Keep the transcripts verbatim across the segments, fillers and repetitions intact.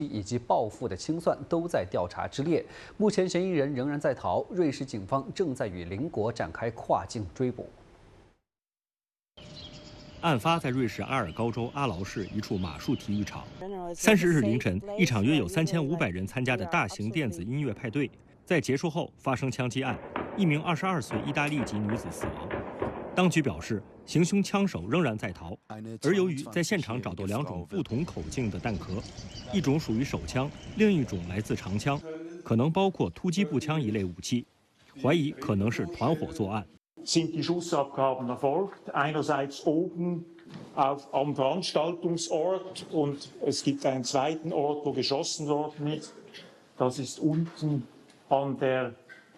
以及报复的清算都在调查之列。目前嫌疑人仍然在逃，瑞士警方正在与邻国展开跨境追捕。 案发在瑞士阿尔高州阿劳市一处马术体育场。三十日凌晨，一场约有三千五百人参加的大型电子音乐派对在结束后发生枪击案，一名二十二岁意大利籍女子死亡。当局表示，行凶枪手仍然在逃，而由于在现场找到两种不同口径的弹壳，一种属于手枪，另一种来自长枪，可能包括突击步枪一类武器，怀疑可能是团伙作案。 Sind die Schussabgaben erfolgt, einerseits oben auf, am Veranstaltungsort und es gibt einen zweiten Ort, wo geschossen worden ist. Das ist unten an der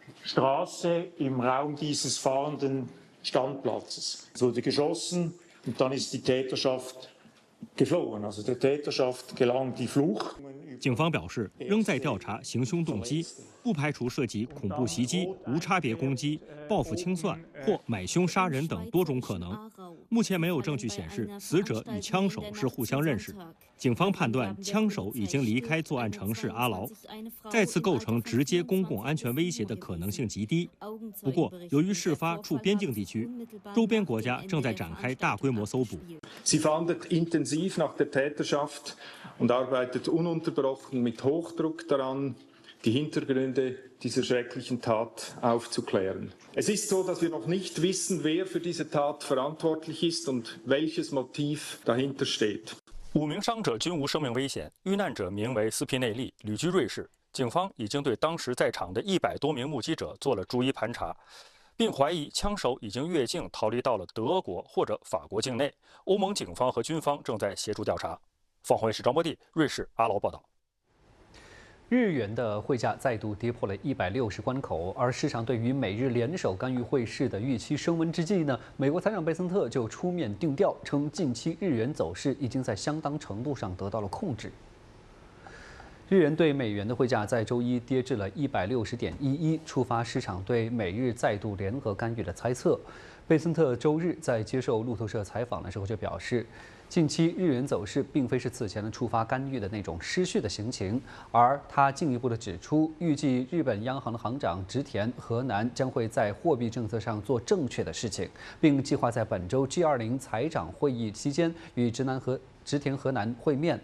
Straße im Raum dieses fahrenden Standplatzes. Es wurde geschossen und dann ist die Täterschaft geflohen. Also der Täterschaft gelang die Flucht. 警方表示，仍在调查行凶动机，不排除涉及恐怖袭击、无差别攻击、报复清算或买凶杀人等多种可能。目前没有证据显示死者与枪手是互相认识。警方判断枪手已经离开作案城市阿劳，再次构成直接公共安全威胁的可能性极低。不过，由于事发处边境地区，周边国家正在展开大规模搜捕。 Sie fahndet intensiv nach der Täterschaft und arbeitet ununterbrochen mit Hochdruck daran, die Hintergründe dieser schrecklichen Tat aufzuklären. Es ist so, dass wir noch nicht wissen, wer für diese Tat verantwortlich ist und welches Motiv dahinter steht. 五名伤者均无生命危险，遇难者名为斯皮内利，旅居瑞士。警方已经对当时在场的一百多名目击者做了逐一盘查，并怀疑枪手已经越境逃离到了德国或者法国境内。欧盟警方和军方正在协助调查。凤凰卫视张博地，瑞士阿劳报道。 日元的汇价再度跌破了一百六十关口，而市场对于美日联手干预汇市的预期升温之际呢，美国财长贝森特就出面定调，称近期日元走势已经在相当程度上得到了控制。日元对美元的汇价在周一跌至了一百六十点一一，触发市场对美日再度联合干预的猜测。贝森特周日在接受路透社采访的时候就表示，近期日元走势并非是此前的触发干预的那种失序的行情，而他进一步的指出，预计日本央行的行长植田和南将会在货币政策上做正确的事情，并计划在本周 G 二十 财长会议期间与植南和植田和南会面。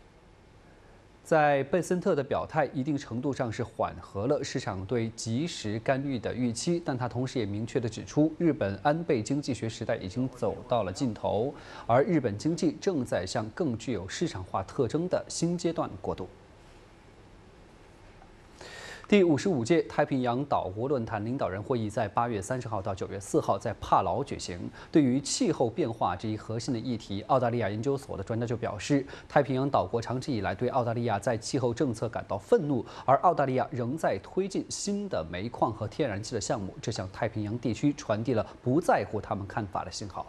在贝森特的表态一定程度上是缓和了市场对及时干预的预期，但他同时也明确地指出，日本安倍经济学时代已经走到了尽头，而日本经济正在向更具有市场化特征的新阶段过渡。第五十五届太平洋岛国论坛领导人会议在八月三十号到九月四号在帕劳举行。对于气候变化这一核心的议题，澳大利亚研究所的专家就表示，太平洋岛国长期以来对澳大利亚在气候政策感到愤怒，而澳大利亚仍在推进新的煤矿和天然气的项目，这向太平洋地区传递了不在乎他们看法的信号。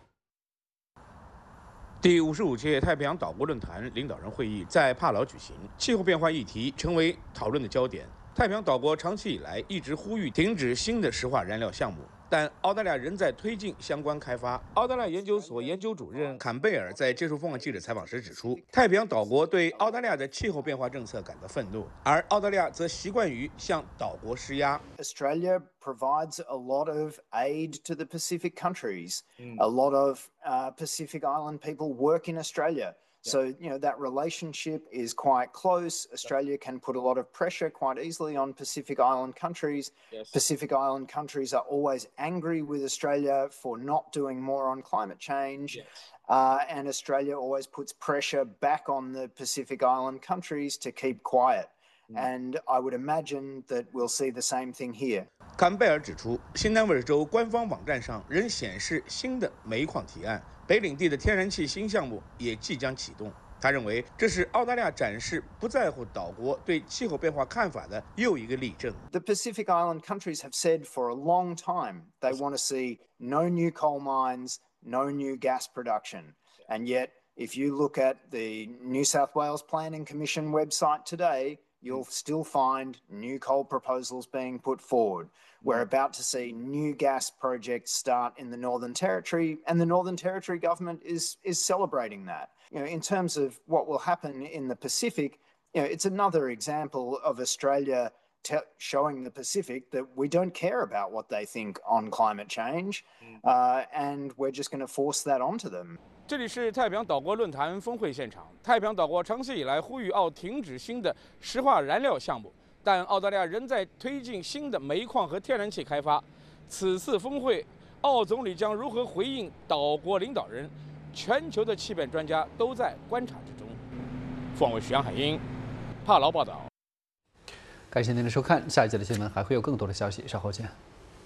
第五十五届太平洋岛国论坛领导人会议在帕劳举行，气候变化议题成为讨论的焦点。太平洋岛国长期以来一直呼吁停止新的石化燃料项目，但澳大利亚仍在推进相关开发。澳大利亚研究所研究主任坎贝尔在接受凤凰记者采访时指出，太平洋岛国对澳大利亚的气候变化政策感到愤怒，而澳大利亚则习惯于向岛国施压。 Australia provides a lot of aid to the Pacific countries. A lot of uh, Pacific Island people work in Australia. So, you know, that relationship is quite close. Australia can put a lot of pressure quite easily on Pacific Island countries. Yes. Pacific Island countries are always angry with Australia for not doing more on climate change. Yes. Uh, and Australia always puts pressure back on the Pacific Island countries to keep quiet. And I would imagine that we'll see the same thing here. 坎贝尔指出，新南威尔士州官方网站上仍显示新的煤矿提案，北领地的天然气新项目也即将启动。他认为这是澳大利亚展示不在乎岛国对气候变化看法的又一个例证。 The Pacific Island countries have said for a long time they want to see no new coal mines, no new gas production. And yet, if you look at the New South Wales Planning Commission website today, you'll still find new coal proposals being put forward. We're about to see new gas projects start in the Northern Territory, and the Northern Territory government is, is celebrating that. You know, in terms of what will happen in the Pacific, you know, it's another example of Australia te- showing the Pacific that we don't care about what they think on climate change, uh, and we're just going to force that onto them. 这里是太平洋岛国论坛峰会现场。太平洋岛国长期以来呼吁澳停止新的石化燃料项目，但澳大利亚仍在推进新的煤矿和天然气开发。此次峰会，澳总理将如何回应岛国领导人？全球的气变专家都在观察之中。凤尾徐阳海英，帕劳报道。 感谢您的收看，下一节的新闻还会有更多的消息，稍后见。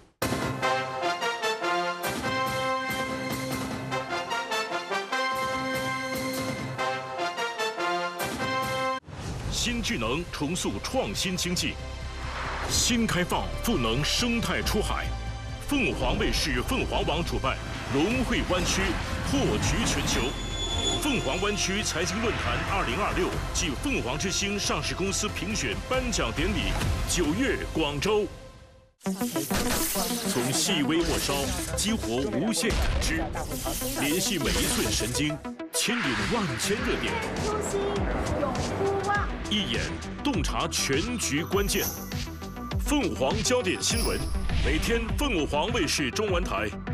新智能重塑创新经济，新开放赋能生态出海。凤凰卫视凤凰网主办龙汇湾区破局全球，凤凰湾区财经论坛二零二六暨凤凰之星上市公司评选颁奖典礼，九月广州。从细微末梢激活无限感知，联系每一寸神经，牵引万千热点。 初心永不忘， 一眼洞察全局关键。凤凰焦点新闻，每天凤凰卫视中文台